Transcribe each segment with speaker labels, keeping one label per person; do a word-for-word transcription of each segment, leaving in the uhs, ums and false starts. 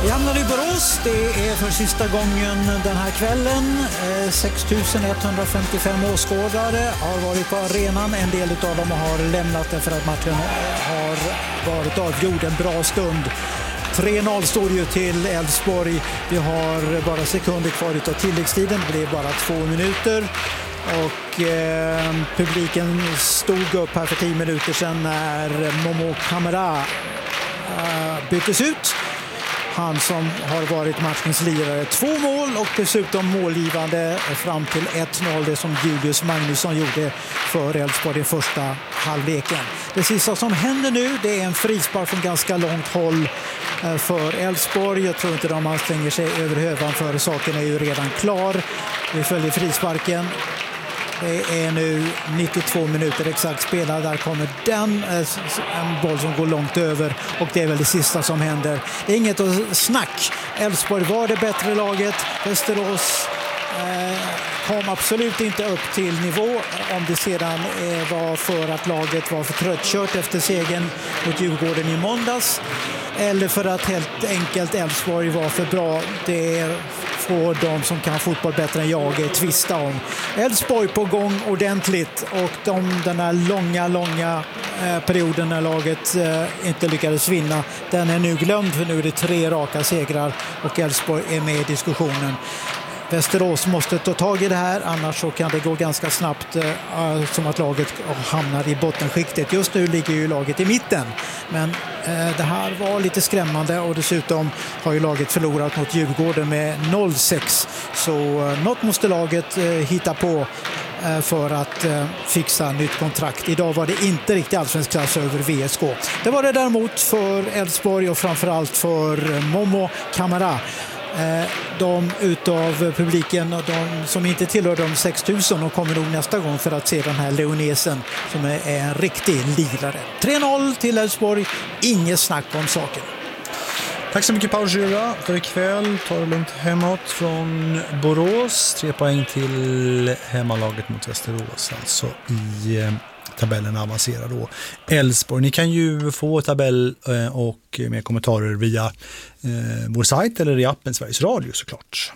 Speaker 1: Vi hamnar i Borås. Det är för sista gången den här kvällen. sex tusen etthundrafemtiofem åskådare har varit på arenan. En del av dem har lämnat det för att matchen har varit avgjord en bra stund. tre noll står ju till Elfsborg. Vi har bara sekunder kvar utav tilläggstiden. Det blir bara två minuter. Och eh, publiken stod upp här för tio minuter sedan när Momo Kamara eh, byttes ut. Han som har varit matchens lirare. Två mål och dessutom målgivande fram till ett noll. Det som Julius Magnusson gjorde för Elfsborg i första halvleken. Det sista som händer nu, det är en frispark från ganska långt håll för Elfsborg. Jag tror inte de anstränger sig över hövan, för saken är ju redan klar. Vi följer frisparken. Det är nu nittiotvå minuter exakt spelad. Där kommer den, en boll som går långt över, och det är väl det sista som händer. Det är inget att snack. Elfsborg var det bättre laget. Västerås eh, kom absolut inte upp till nivå. Om det sedan eh, var för att laget var för tröttkört efter segern mot Djurgården i måndags, eller för att helt enkelt Elfsborg var för bra, det får de som kan fotboll bättre än jag tvista om. Elfsborg på gång ordentligt, och de, den här långa, långa eh, perioden när laget eh, inte lyckades vinna, den är nu glömd, för nu är det tre raka segrar och Elfsborg är med i diskussionen. Västerås måste ta tag i det här, annars så kan det gå ganska snabbt eh, som att laget hamnar i bottenskiktet. Just nu ligger ju laget i mitten, men eh, det här var lite skrämmande, och dessutom har ju laget förlorat mot Djurgården med noll sex, så eh, något måste laget eh, hitta på eh, för att eh, fixa nytt kontrakt. Idag var det inte riktigt allsvensk klass över V S K. Det var det däremot för Elfsborg, och framförallt för Momo Kamara. De utav publiken och de som inte tillhör de sex tusen, och kommer nog nästa gång för att se den här leonesen som är en riktig lirare. tre noll till Elfsborg, inget snack om saken.
Speaker 2: Tack så mycket Paul Jura för ikväll. Ta det lugnt hemåt från Borås. Tre poäng till hemmalaget mot Västerås, alltså i tabellen avancerar då Elfsborg. Ni kan ju få tabell och mer kommentarer via eh, vår sajt eller i appen Sveriges Radio såklart.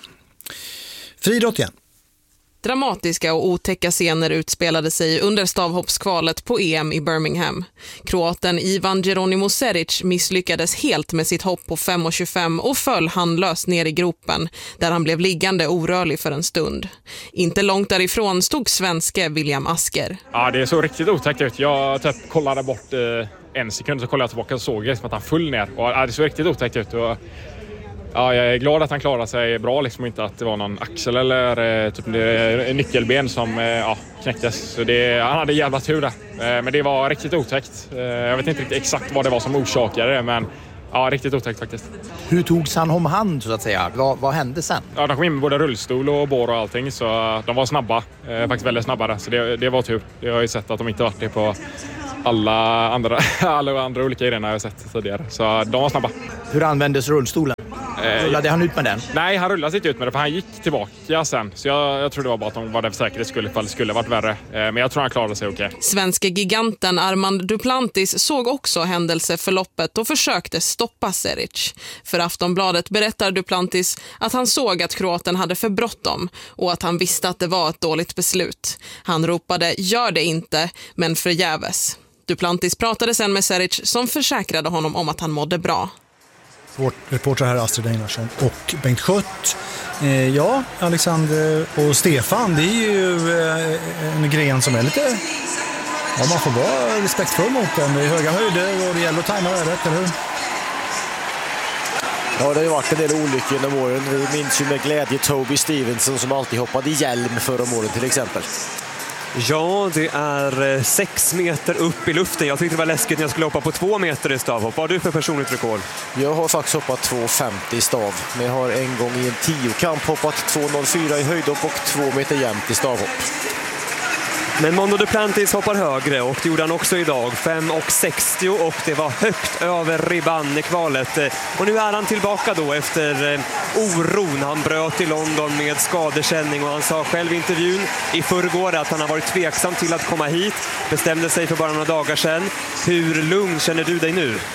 Speaker 2: Friidrott igen.
Speaker 3: Dramatiska och otäcka scener utspelade sig under stavhoppskvalet på E M i Birmingham. Kroaten Ivan Geronimo Seric misslyckades helt med sitt hopp på fem komma tjugofem och föll handlöst ner i gropen, där han blev liggande orörlig för en stund. Inte långt därifrån stod svenske William Asker.
Speaker 4: Ja, det såg riktigt otäckt ut. Jag typ kollade bort eh, en sekund, så kollade jag tillbaka och såg liksom att han föll ner. Och, ja, det såg riktigt otäckt ut. Och ja, jag är glad att han klarade sig bra, liksom inte att det var någon axel eller eh, typ en nyckelben som eh, ja, knäcktes. Så det, han hade jävla tur där. Eh, men det var riktigt otäckt. Eh, jag vet inte riktigt exakt vad det var som orsakade det, men ja, riktigt otäckt faktiskt.
Speaker 5: Hur togs han om hand så att säga? Vad, vad hände sen?
Speaker 4: Ja, de kom in med både rullstol och bår och allting, så de var snabba. Eh, faktiskt väldigt snabba där, så det, det var tur. Jag har ju sett att de inte varit det på alla andra, alla andra olika grejer jag har sett tidigare. Så de var snabba.
Speaker 5: Hur användes rullstolen? Rullade han ut med den?
Speaker 4: Nej, han rullade inte ut med det, för han gick tillbaka sen. Så jag, jag tror det var bara att de var där för säkerhets skull ifall det skulle varit värre. Men jag tror han klarade sig okej. Okay.
Speaker 3: Svenska giganten Armand Duplantis såg också händelseförloppet och försökte stoppa Seric. För Aftonbladet berättar Duplantis att han såg att kroaten hade för bråttom och att han visste att det var ett dåligt beslut. Han ropade "gör det inte", men förgäves. Duplantis pratade sen med Seric, som försäkrade honom om att han mådde bra.
Speaker 2: Vårt reporter här Astrid Einarsson och Bengt Schött. Eh, ja, Alexander och Stefan, det är ju eh, en gren som är lite... Ja, man får vara respektfull mot den. Det är höga höjder och det gäller att tajma öret, eller hur?
Speaker 6: Ja, det har ju varit en del olyckor genom åren. Vi minns ju med glädje Toby Stevenson som alltid hoppade i hjälm förra året till exempel.
Speaker 7: Ja, det är sex meter upp i luften. Jag tyckte det var läskigt när jag skulle hoppa på två meter i stavhopp. Vad har du för personligt rekord?
Speaker 6: Jag har faktiskt hoppat två femtio i stav. Men jag har en gång i en tiokamp hoppat två noll fyra i höjdhopp och två meter jämnt i stavhopp.
Speaker 7: Men Mondo Duplantis hoppar högre, och det gjorde han också idag. fem sextio, och det var högt över ribban i kvalet. Och nu är han tillbaka då efter oron. Han bröt i London med skadekänning, och han sa själv i intervjun i förrgår att han har varit tveksam till att komma hit. Bestämde sig för bara några dagar sedan. Hur lugn känner du dig nu?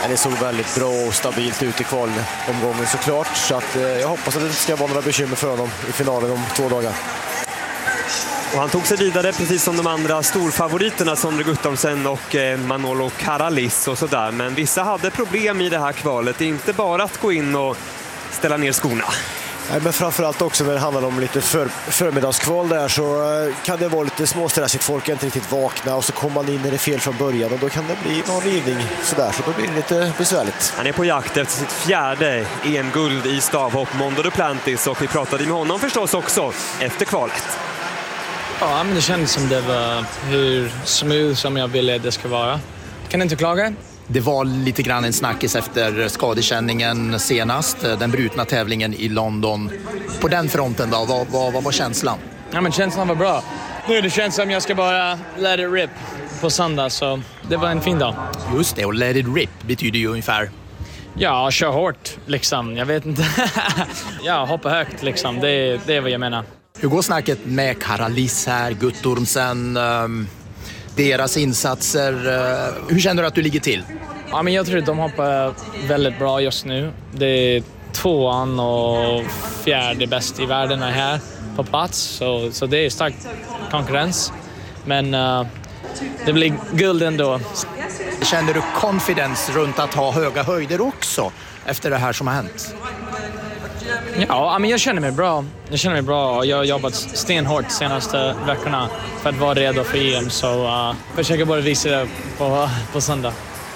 Speaker 6: Det såg väldigt bra och stabilt ut i kvalomgången såklart. Så att, eh, jag hoppas att det inte ska vara några bekymmer för honom i finalen om två dagar.
Speaker 7: Och han tog sig vidare precis som de andra storfavoriterna, Sondre Guttormsen och eh, Manolo Karalis och sådär. Men vissa hade problem i det här kvalet. Det är inte bara att gå in och ställa ner skorna.
Speaker 6: Nej, men framförallt också när det handlar om lite för, förmiddagskval där så eh, kan det vara lite småstressigt. Folk är inte riktigt vakna och så kommer man in när det är fel från början och då kan det bli någon rivning sådär, så då blir det lite besvärligt.
Speaker 7: Han är på jakt efter sitt fjärde E M-guld i stavhopp, Mondo Duplantis, och vi pratade med honom förstås också efter kvalet.
Speaker 8: Ja, men det kändes som det var hur smooth som jag ville det ska vara. Kan inte klaga.
Speaker 5: Det var lite grann en snackis efter skadekänningen senast, den brutna tävlingen i London. På den fronten då, vad, vad, vad var känslan?
Speaker 8: Ja, men känslan var bra. Nu det känns som jag ska bara let it rip på söndag, så det var en fin dag.
Speaker 5: Just det, och let it rip betyder ju ungefär...
Speaker 8: Ja, kör hårt liksom, jag vet inte. Ja, hoppa högt liksom, det, det är vad jag menar.
Speaker 5: Hur går snacket med Karalis här, Guttormsen, um, deras insatser? Uh, hur känner du att du ligger till?
Speaker 8: Ja, men jag tror att de hoppar väldigt bra just nu. Det är tvåan och fjärde bäst i världen är här på plats. Så, så det är stark konkurrens. Men uh, det blir guld ändå.
Speaker 5: Känner du confidence runt att ha höga höjder också efter det här som har hänt?
Speaker 8: Ja, men jag känner mig bra. Jag känner mig bra. Jag har jobbat stenhårt de senaste veckorna för att vara redo för E M. Så uh, försöker bara visa det på, på söndag.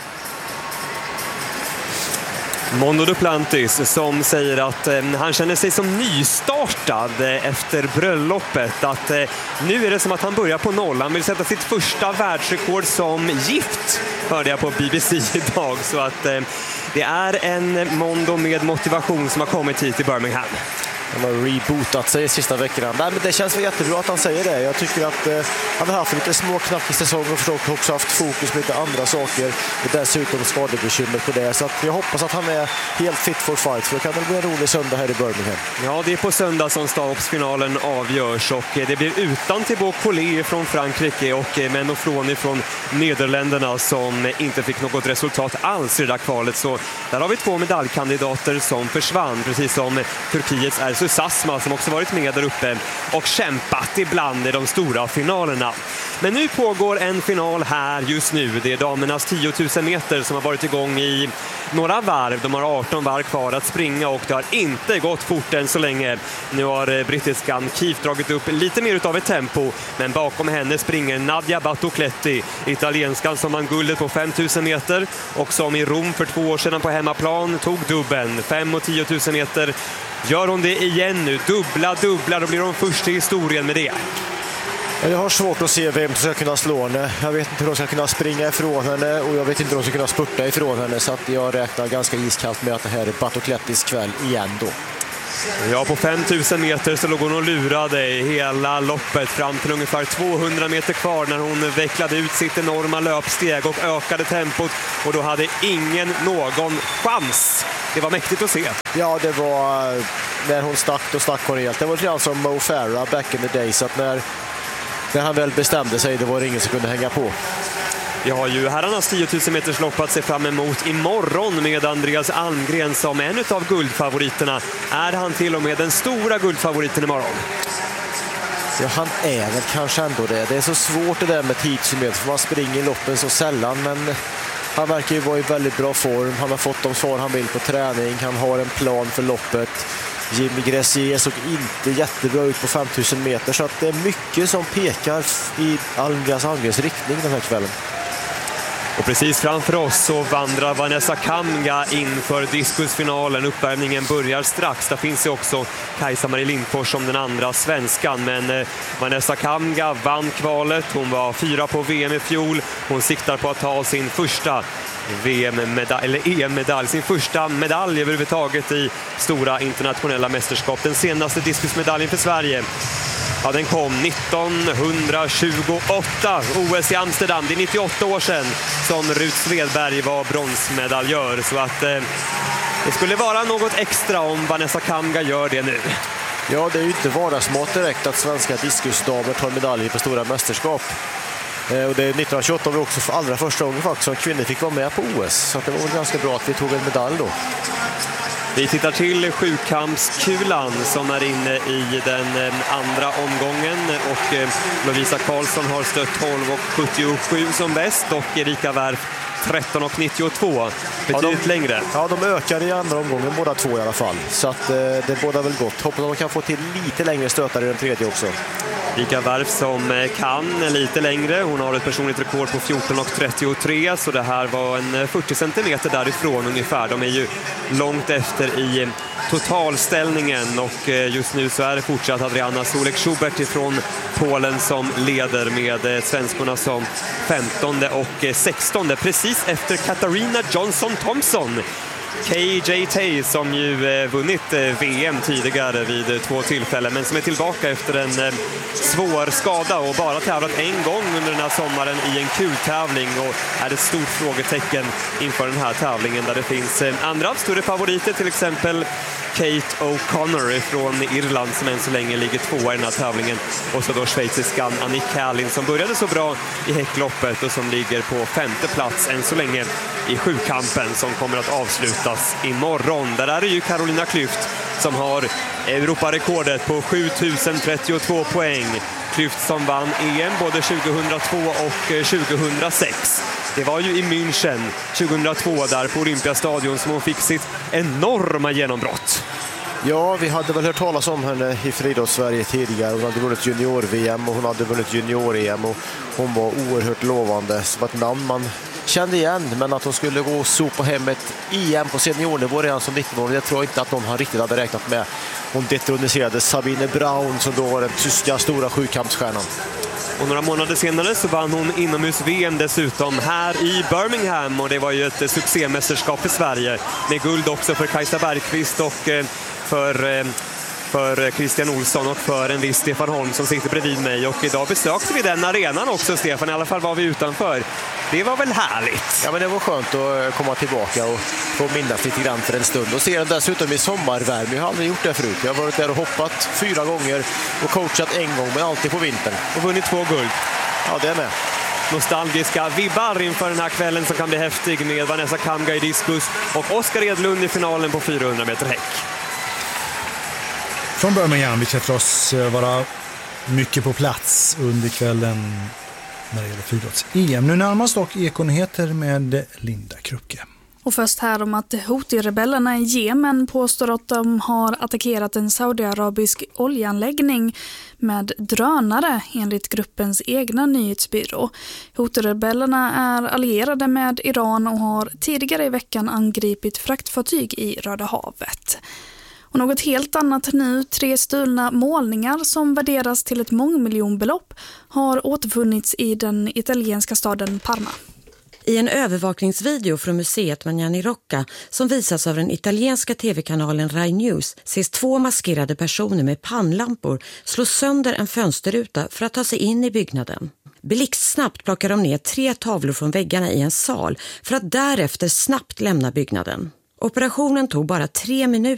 Speaker 7: Mondo Duplantis som säger att eh, han känner sig som nystartad eh, efter bröllopet. Att eh, nu är det som att han börjar på noll. Han vill sätta sitt första världsrekord som gift, hörde jag på B B C idag. Så att eh, det är en Mondo med motivation som har kommit hit till Birmingham.
Speaker 6: Han har rebootat sig i sista veckorna. Nej, men det känns väl jättebra att han säger det. Jag tycker att eh, han har haft lite små knackig säsong och förstås också haft fokus på lite andra saker. Och dessutom skadebekymmer på det. Så att jag hoppas att han är helt fit for fight. För det kan väl bli en rolig söndag här i Birmingham.
Speaker 7: Ja, det är på söndag som stavhoppsfinalen avgörs. Och det blir utan Thibaut Collet från Frankrike och Menno Floni från Nederländerna som inte fick något resultat alls i det där kvalet. Så där har vi två medaljkandidater som försvann. Precis som Turkiets är Susasma som också varit med där uppe och kämpat ibland i de stora finalerna. Men nu pågår en final här just nu. Det är damernas tio tusen meter som har varit igång i några varv. De har arton varv kvar att springa och det har inte gått fort än så länge. Nu har brittiskan Keith dragit upp lite mer utav ett tempo, men bakom henne springer Nadia Battocletti, italienskan som vann guldet på fem tusen meter och som i Rom för två år sedan på hemmaplan tog dubben. fem och tio tusen meter gör hon det igen nu. Dubbla, dubbla, då blir hon först i historien med det.
Speaker 6: Jag har svårt att se vem som ska kunna slå henne. Jag vet inte hur de ska kunna springa ifrån henne och jag vet inte hur de ska kunna spurta ifrån henne. Så att jag räknar ganska iskallt med att det här är Battoclettis kväll igen då.
Speaker 7: Ja, på fem tusen meter så låg hon och lurade hela loppet fram till ungefär tvåhundra meter kvar när hon vecklade ut sitt enorma löpsteg och ökade tempot. Och då hade ingen någon chans. Det var mäktigt att se.
Speaker 6: Ja, det var när hon stack och stack hon helt. Det var lite som Mo Farah back in the days. Att när, när han väl bestämde sig, det var ingen som kunde hänga på.
Speaker 7: Vi har ju herrarnas tio tusen meters lopp att se fram emot imorgon med Andreas Almgren som en av guldfavoriterna. Är han till och med den stora guldfavoriten imorgon?
Speaker 6: Ja, han är väl kanske ändå det. Det är så svårt det där med tidsumet för man springer loppen så sällan, men han verkar ju vara i väldigt bra form. Han har fått de svar han vill på träning. Han har en plan för loppet. Jimmy Gressier såg inte jättebra ut på fem tusen meter, så att det är mycket som pekar i Andreas Almgrens riktning den här kvällen.
Speaker 7: Och precis framför oss så vandrar Vanessa Kamga inför diskusfinalen. Uppvärmningen börjar strax. Där finns ju också Kajsa-Marie Lindfors som den andra svenskan. Men Vanessa Kamga vann kvalet. Hon var fyra på V M i fjol. Hon siktar på att ta sin första V M-medalj, eller E M-medalj, sin första medalj överhuvudtaget i stora internationella mästerskap. Den senaste diskusmedaljen för Sverige, ja, den kom nittonhundratjugoåtta, O S i Amsterdam. Det är nittioåtta år sedan som Rut Svedberg var bronsmedaljör. Så att eh, det skulle vara något extra om Vanessa Kamga gör det nu.
Speaker 6: Ja, det är ju inte vardagsmat direkt att svenska diskusdamer tar medaljer på stora mästerskap. Och det är nittonhundratjugoåtta var också för allra första gången faktiskt som kvinnor fick vara med på O S. Så det var väl ganska bra att vi tog en medalj då.
Speaker 7: Vi tittar till sjukampskulan som är inne i den andra omgången och Lovisa Karlsson har stött tolv och sjuttiosju som bäst och Erika Wärf tretton och nittiotvå, betydligt
Speaker 6: ja, de,
Speaker 7: längre.
Speaker 6: Ja, de ökar i andra omgången båda två i alla fall. Så att, eh, det båda väl gott. Hoppas att de kan få till lite längre stötar i den tredje också.
Speaker 7: Erika Wärf som kan lite längre. Hon har ett personligt rekord på fjorton och trettiotre, så det här var en fyrtio centimeter därifrån ungefär. De är ju långt efter i totalställningen och just nu så är det fortsatt Adriana Solek-Schubert ifrån Polen som leder med svenskorna som femtonde och sextonde, precis efter Katarina Johnson-Thompson. K J Tay som ju vunnit V M tidigare vid två tillfällen men som är tillbaka efter en svår skada och bara tävlat en gång under den här sommaren i en kultävling och är ett stort frågetecken inför den här tävlingen där det finns andra större favoriter, till exempel Kate O'Connor från Irland som än så länge ligger tvåa i den här tävlingen och så då schweiziskan Annick Kärlin som började så bra i häckloppet och som ligger på femte plats än så länge i sjukampen som kommer att avslutas imorgon. Där är det ju Carolina Klüft som har Europarekordet på sjutusen trettiotvå poäng. Klüft som vann E M både tjugohundratvå och tjugohundrasex. Det var ju i München tjugohundratvå där på Olympiastadion som hon fick sitt enorma genombrott.
Speaker 6: Ja, vi hade väl hört talas om henne i friidrotts-Sverige tidigare. Hon hade vunnit junior-V M och hon hade vunnit junior-E M och hon var oerhört lovande. Så ett namn man kände igen, men att hon skulle gå och sopa hem ett E M på seniornivå redan som nitton-åring, det tror jag inte att någon har riktigt hade räknat med. Hon detroniserade Sabine Braun som då var den tyska stora sjukampsstjärnan.
Speaker 7: Och några månader senare så vann hon inomhus-V M dessutom här i Birmingham och det var ju ett succémästerskap för Sverige med guld också för Kajsa Bergqvist och för, för Christian Olsson och för en viss Stefan Holm som sitter bredvid mig och idag besökte vi den arenan också, Stefan, i alla fall var vi utanför. Det var väl härligt?
Speaker 6: Ja, men det var skönt att komma tillbaka och få minnas lite grann för en stund och se den dessutom i sommarvärme. Jag har aldrig gjort det förut. Jag har varit där och hoppat fyra gånger och coachat en gång, men alltid på vintern.
Speaker 7: Och vunnit två guld.
Speaker 6: Ja, det är med.
Speaker 7: Nostalgiska vibbar inför den här kvällen som kan bli häftig med Vanessa Kamga i diskus och Oskar Edlund i finalen på fyrahundra meter häck.
Speaker 2: Från Birmingham, vi ska förstås vara mycket på plats under kvällen när det gäller friidrotts-E M. Nu närmast dock Ekonyheter med Linda Krucke.
Speaker 9: Och först här om att Houthi-rebellerna i Jemen påstår att de har attackerat en saudiarabisk oljeanläggning med drönare enligt gruppens egna nyhetsbyrå. Houthi-rebellerna är allierade med Iran och har tidigare i veckan angripit fraktfartyg i Röda havet. Och något helt annat nu, tre stulna målningar som värderas till ett mångmiljonbelopp har återfunnits i den italienska staden Parma.
Speaker 10: I en övervakningsvideo från museet Magnani Rocca som visas av den italienska tv-kanalen Rai News ses två maskerade personer med pannlampor slå sönder en fönsterruta för att ta sig in i byggnaden. Blixtsnabbt plockar de ner tre tavlor från väggarna i en sal för att därefter snabbt lämna byggnaden. Operationen tog bara tre minuter